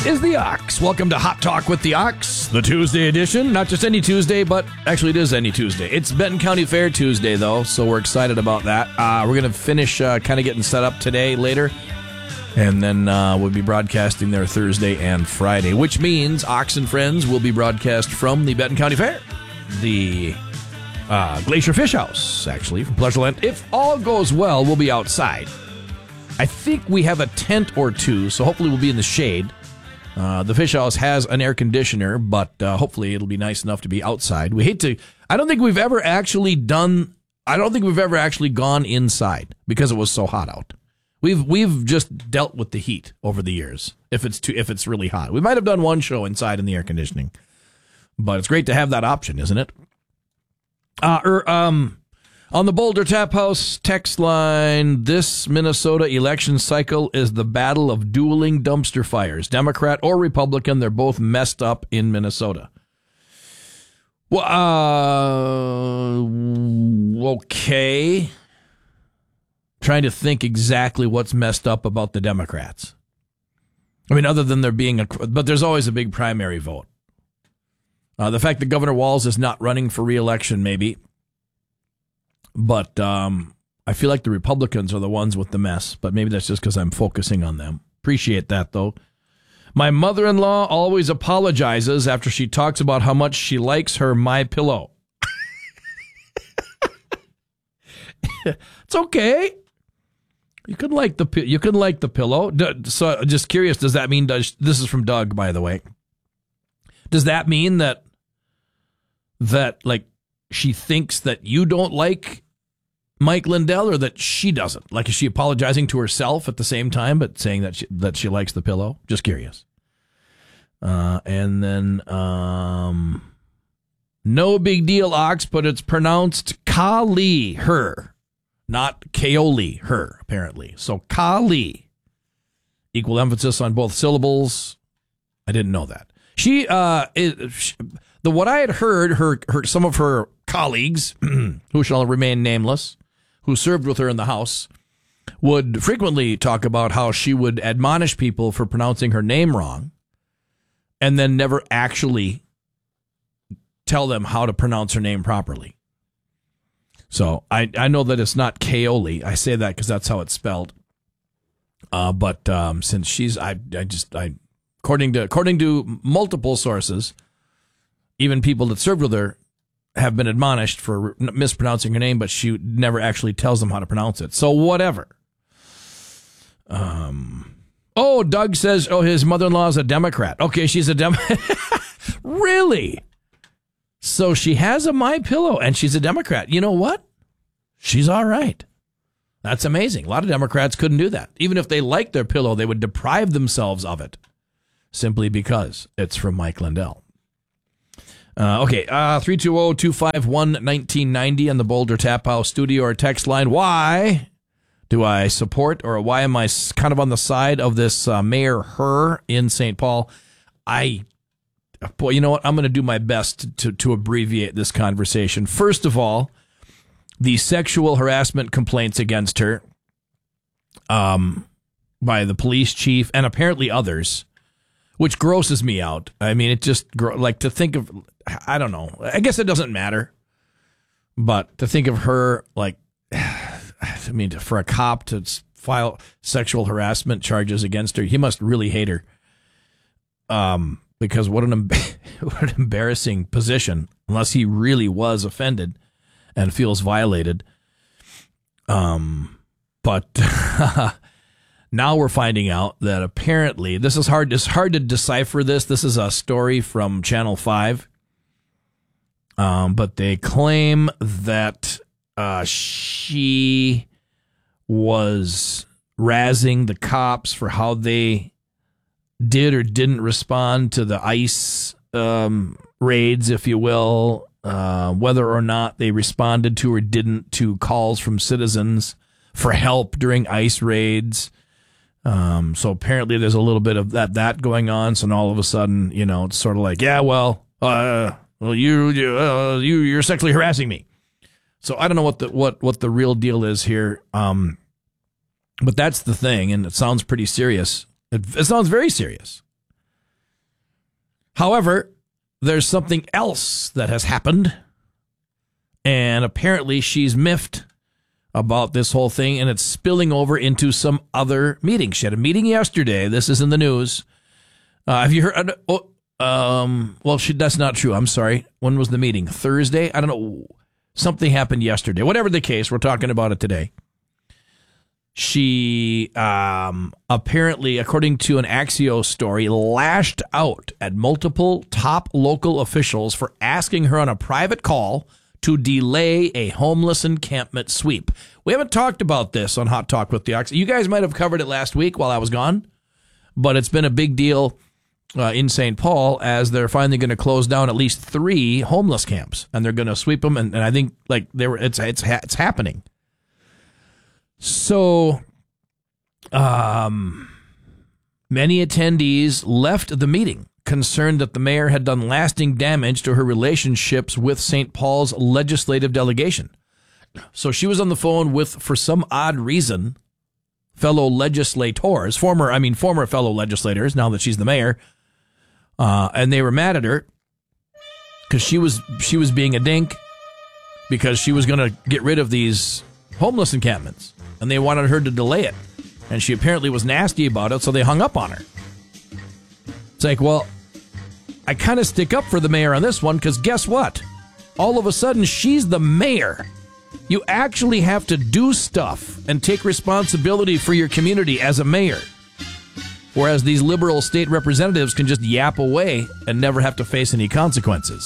This is the Ox. Welcome to Hot Talk with the Ox, the Tuesday edition. Not just any Tuesday, but actually it is any Tuesday. It's Benton County Fair Tuesday, though, so we're excited about that. We're going to finish kind of getting set up today, later, and then we'll be broadcasting there Thursday and Friday, which means Ox and Friends will be broadcast from the Benton County Fair, the Glacier Fish House, actually, from Pleasureland. If all goes well, we'll be outside. I think we have a tent or two, so hopefully we'll be in the shade. The fish house has an air conditioner, but hopefully it'll be nice enough to be outside. I don't think we've ever actually gone inside because it was so hot out. We've just dealt with the heat over the years. If it's really hot, we might have done one show inside in the air conditioning, but it's great to have that option, isn't it? On the Boulder Tap House text line, this Minnesota election cycle is the battle of dueling dumpster fires. Democrat or Republican, they're both messed up in Minnesota. Well, okay. Trying to think exactly what's messed up about the Democrats. I mean, other than there being but there's always a big primary vote. The fact that Governor Walz is not running for re-election, maybe. But I feel like the Republicans are the ones with the mess, but maybe that's just because I'm focusing on them. Appreciate that, though. My mother-in-law always apologizes after she talks about how much she likes her MyPillow. It's okay. You can like the pillow. So, just curious, does that mean? This is from Doug, by the way. Does that mean that like she thinks that you don't like Mike Lindell, or that she doesn't? Like, is she apologizing to herself at the same time, but saying that she likes the pillow? Just curious. And then, no big deal, Ox, but it's pronounced Kali, her, not Kaoli, her, apparently. So Kali, equal emphasis on both syllables. I didn't know that. What I had heard, some of her colleagues, who shall remain nameless, who served with her in the house, would frequently talk about how she would admonish people for pronouncing her name wrong, and then never actually tell them how to pronounce her name properly. So I know that it's not Kaoli. I say that because that's how it's spelled. But since she's, according to multiple sources, even people that served with her have been admonished for mispronouncing her name, but she never actually tells them how to pronounce it. So whatever. Doug says, his mother-in-law is a Democrat. Okay, she's a Democrat. Really? So she has a MyPillow and she's a Democrat. You know what? She's all right. That's amazing. A lot of Democrats couldn't do that. Even if they liked their pillow, they would deprive themselves of it simply because it's from Mike Lindell. 320-251-1990 on the Boulder Tap House studio or text line. Why do I support, or why am I kind of on the side of this Mayor Herr in St. Paul? You know what? I'm going to do my best to abbreviate this conversation. First of all, the sexual harassment complaints against her by the police chief and apparently others, which grosses me out. I mean, it just, like, to think of, I don't know. I guess it doesn't matter. But to think of her, like, I mean, for a cop to file sexual harassment charges against her, he must really hate her. Because what an embarrassing position, unless he really was offended and feels violated. But now we're finding out that apparently this is hard. It's hard to decipher this. This is a story from Channel 5. But they claim that she was razzing the cops for how they did or didn't respond to the ICE raids, if you will, whether or not they responded to or didn't to calls from citizens for help during ICE raids. So apparently there's a little bit of that going on. So all of a sudden, it's sort of like, you're sexually harassing me. So I don't know what the real deal is here. But that's the thing, and it sounds pretty serious. It sounds very serious. However, there's something else that has happened, and apparently she's miffed about this whole thing, and it's spilling over into some other meetings. She had a meeting yesterday. This is in the news. Have you heard? That's not true. I'm sorry. When was the meeting? Thursday? I don't know. Something happened yesterday. Whatever the case, we're talking about it today. She apparently, according to an Axios story, lashed out at multiple top local officials for asking her on a private call to delay a homeless encampment sweep. We haven't talked about this on Hot Talk with the Ox. You guys might have covered it last week while I was gone, but it's been a big deal in St. Paul, as they're finally going to close down at least 3 homeless camps, and they're going to sweep them. And I think it's happening. So, many attendees left the meeting concerned that the mayor had done lasting damage to her relationships with St. Paul's legislative delegation. So she was on the phone with, for some odd reason, fellow legislators, former fellow legislators, now that she's the mayor. And they were mad at her because she was being a dink, because she was going to get rid of these homeless encampments, and they wanted her to delay it. And she apparently was nasty about it, so they hung up on her. It's like, well, I kind of stick up for the mayor on this one, because guess what? All of a sudden, she's the mayor. You actually have to do stuff and take responsibility for your community as a mayor. Whereas these liberal state representatives can just yap away and never have to face any consequences.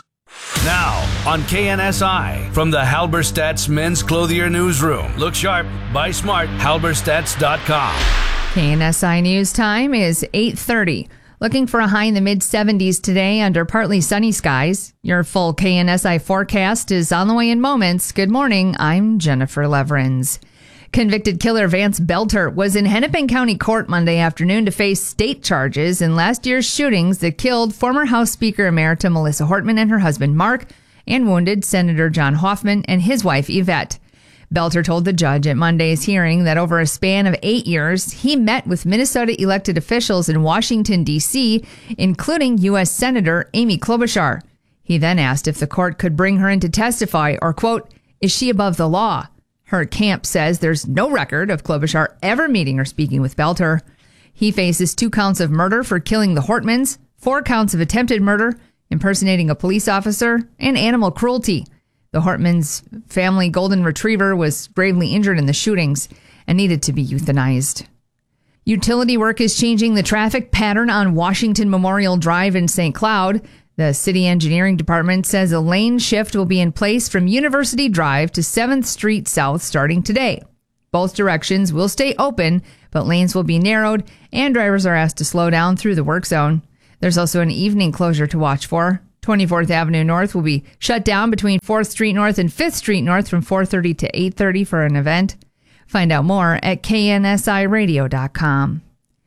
Now, on KNSI, from the Halberstadt's Men's Clothier Newsroom. Look sharp, buy smart, halberstadts.com. KNSI News Time is 8:30. Looking for a high in the mid-70s today under partly sunny skies. Your full KNSI forecast is on the way in moments. Good morning, I'm Jennifer Leverins. Convicted killer Vance Belter was in Hennepin County Court Monday afternoon to face state charges in last year's shootings that killed former House Speaker Emerita Melissa Hortman and her husband Mark, and wounded Senator John Hoffman and his wife Yvette. Belter told the judge at Monday's hearing that over a span of 8 years, he met with Minnesota elected officials in Washington, D.C., including U.S. Senator Amy Klobuchar. He then asked if the court could bring her in to testify, or, quote, is she above the law? Her camp says there's no record of Klobuchar ever meeting or speaking with Belter. He faces 2 counts of murder for killing the Hortmans, 4 counts of attempted murder, impersonating a police officer, and animal cruelty. The Hortmans' family golden retriever was gravely injured in the shootings and needed to be euthanized. Utility work is changing the traffic pattern on Washington Memorial Drive in St. Cloud. The city engineering department says a lane shift will be in place from University Drive to 7th Street South starting today. Both directions will stay open, but lanes will be narrowed, and drivers are asked to slow down through the work zone. There's also an evening closure to watch for. 24th Avenue North will be shut down between 4th Street North and 5th Street North from 4:30 to 8:30 for an event. Find out more at KNSIRadio.com.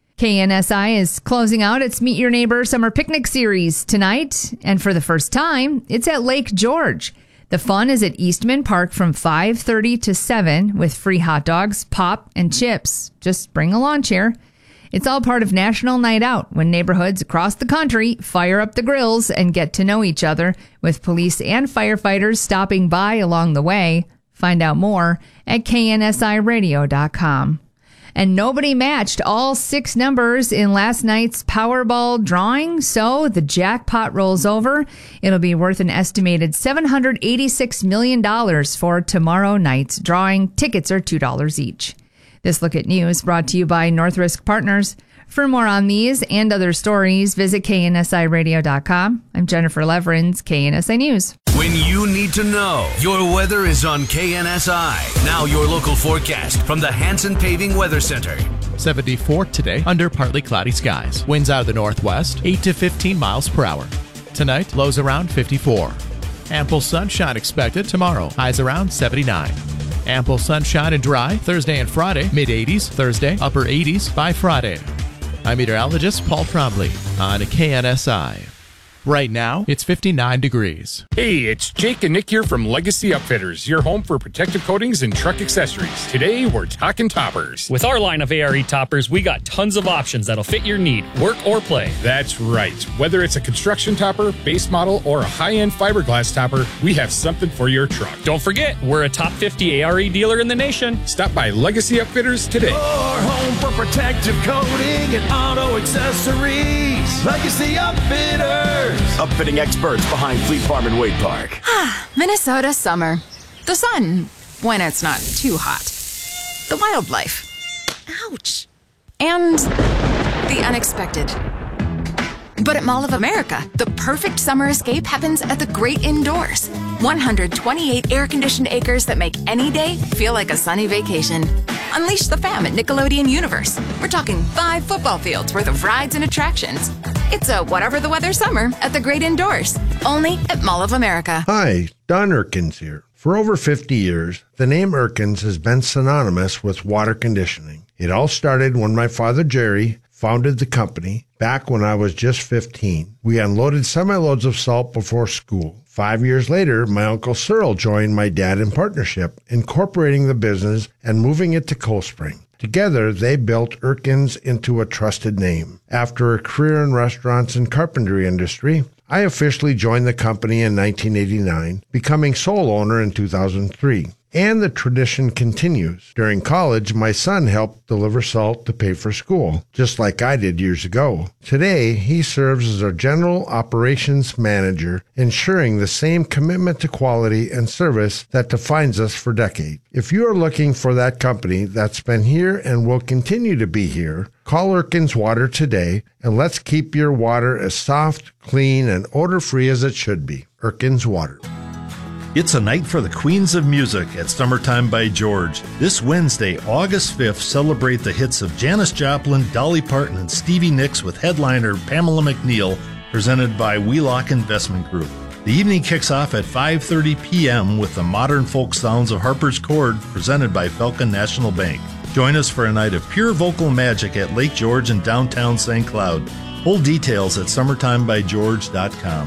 KNSI is closing out its Meet Your Neighbor Summer Picnic Series tonight, and for the first time, it's at Lake George. The fun is at Eastman Park from 5:30 to 7 with free hot dogs, pop, and chips. Just bring a lawn chair. It's all part of National Night Out, when neighborhoods across the country fire up the grills and get to know each other, with police and firefighters stopping by along the way. Find out more at KNSIRadio.com. And nobody matched all 6 numbers in last night's Powerball drawing, so the jackpot rolls over. It'll be worth an estimated $786 million for tomorrow night's drawing. Tickets are $2 each. This Look at News brought to you by Northrisk Partners. For more on these and other stories, visit KNSIRadio.com. I'm Jennifer Leverins, KNSI News. When you need to know, your weather is on KNSI. Now your local forecast from the Hanson Paving Weather Center. 74 today, under partly cloudy skies. Winds out of the northwest, 8 to 15 miles per hour. Tonight, lows around 54. Ample sunshine expected tomorrow, highs around 79. Ample sunshine and dry Thursday and Friday, mid-80s. Thursday, upper 80s by Friday. I'm meteorologist Paul Trombley on KNSI. Right now, it's 59 degrees. Hey, it's Jake and Nick here from Legacy Upfitters, your home for protective coatings and truck accessories. Today, we're talking toppers. With our line of ARE toppers, we got tons of options that'll fit your need, work or play. That's right. Whether it's a construction topper, base model, or a high-end fiberglass topper, we have something for your truck. Don't forget, we're a top 50 ARE dealer in the nation. Stop by Legacy Upfitters today. Your home for protective coating and auto accessories. Legacy Upfitters. Upfitting experts behind Fleet Farm and Wade Park. Minnesota summer. The sun, when it's not too hot. The wildlife. Ouch. And the unexpected. But at Mall of America, the perfect summer escape happens at the great indoors. 128 air-conditioned acres that make any day feel like a sunny vacation. Unleash the fam at Nickelodeon Universe. We're talking 5 football fields worth of rides and attractions. It's a whatever the weather summer at the great indoors. Only at Mall of America. Hi, Don Erkins here. For over 50 years, the name Erkins has been synonymous with water conditioning. It all started when my father Jerry founded the company back when I was just 15. We unloaded semi-loads of salt before school. 5 years later, my Uncle Cyril joined my dad in partnership, incorporating the business and moving it to Cold Spring. Together, they built Erkins into a trusted name. After a career in restaurants and carpentry industry, I officially joined the company in 1989, becoming sole owner in 2003. And the tradition continues. During college, my son helped deliver salt to pay for school, just like I did years ago. Today, he serves as our general operations manager, ensuring the same commitment to quality and service that defines us for decades. If you are looking for that company that's been here and will continue to be here, call Erkins Water today, and let's keep your water as soft, clean, and odor-free as it should be. Erkins Water. It's a night for the Queens of Music at Summertime by George. This Wednesday, August 5th, celebrate the hits of Janis Joplin, Dolly Parton, and Stevie Nicks with headliner Pamela McNeil, presented by Wheelock Investment Group. The evening kicks off at 5:30 p.m. with the modern folk sounds of Harper's Chord, presented by Falcon National Bank. Join us for a night of pure vocal magic at Lake George in downtown St. Cloud. Full details at summertimebygeorge.com.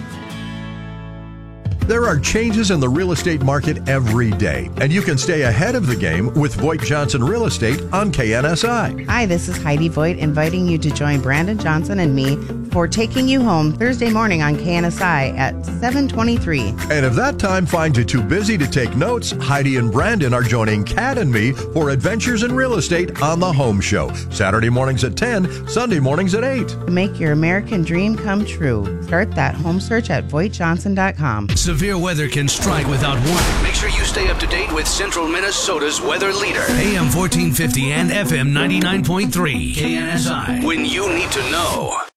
There are changes in the real estate market every day, and you can stay ahead of the game with Voigt Johnson Real Estate on KNSI. Hi, this is Heidi Voigt, inviting you to join Brandon Johnson and me for Taking You Home Thursday morning on KNSI at 7:23. And if that time finds you too busy to take notes, Heidi and Brandon are joining Kat and me for Adventures in Real Estate on the Home Show. Saturday mornings at 10, Sunday mornings at 8. Make your American dream come true. Start that home search at VoigtJohnson.com. Severe weather can strike without warning. Make sure you stay up to date with Central Minnesota's weather leader. AM 1450 and FM 99.3. KNSI. When you need to know.